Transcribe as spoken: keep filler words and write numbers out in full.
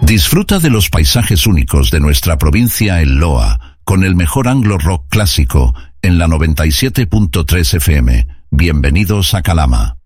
Disfruta de los paisajes únicos de nuestra provincia en Loa, con el mejor anglo rock clásico, en la noventa y siete punto tres F M. Bienvenidos a Calama.